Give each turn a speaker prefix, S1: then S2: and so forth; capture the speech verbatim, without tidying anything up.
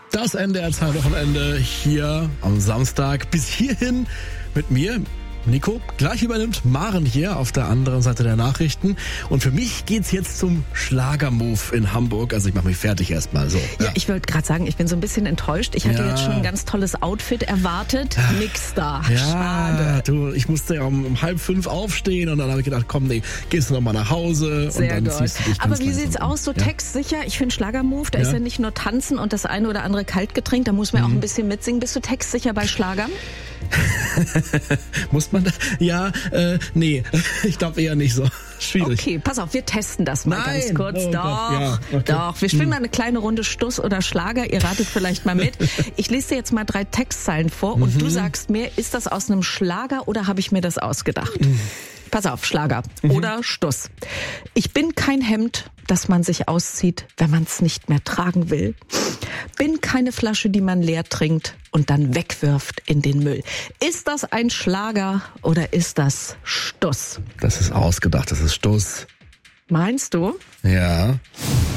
S1: Das N D R-Wochenende hier am Samstag. Bis hierhin mit mir, Nico. Gleich übernimmt Maren hier auf der anderen Seite der Nachrichten. Und für mich geht's jetzt zum Schlagermove in Hamburg. Also ich mache mich fertig erstmal. So.
S2: Ja, ja ich wollte gerade sagen, ich bin so ein bisschen enttäuscht. Ich hatte ja. jetzt schon ein ganz tolles Outfit erwartet. Nix da.
S1: Ja,
S2: schade.
S1: Du, ich musste ja um, um halb fünf aufstehen und dann habe ich gedacht, komm, nee, gehst du noch mal nach Hause.
S2: Sehr
S1: und dann
S2: gut.
S1: ziehst du dich
S2: Aber
S1: ganz
S2: wie sieht's
S1: um.
S2: aus? So
S1: ja?
S2: textsicher? Ich finde Schlagermove, da
S1: ja.
S2: ist ja nicht nur Tanzen und das eine oder andere Kaltgetränk. Da muss man mhm. auch ein bisschen mitsingen. Bist du textsicher bei Schlagern?
S1: Muss man da? Ja, äh, nee, ich glaube eher nicht so. Schwierig.
S2: Okay, pass auf, wir testen das mal
S1: Nein.
S2: ganz kurz.
S1: Oh
S2: doch,
S1: ja, okay.
S2: doch. Wir spielen hm. mal eine kleine Runde Stuss oder Schlager. Ihr ratet vielleicht mal mit. Ich lese dir jetzt mal drei Textzeilen vor und mhm. du sagst mir, ist das aus einem Schlager oder habe ich mir das ausgedacht? Mhm. Pass auf, Schlager mhm. oder Stuss. Ich bin kein Hemd, das man sich auszieht, wenn man es nicht mehr tragen will. Bin keine Flasche, die man leer trinkt und dann wegwirft in den Müll. Ist das ein Schlager oder ist das Stuss?
S1: Das ist ausgedacht, das ist Stuss.
S2: Meinst du?
S1: Ja.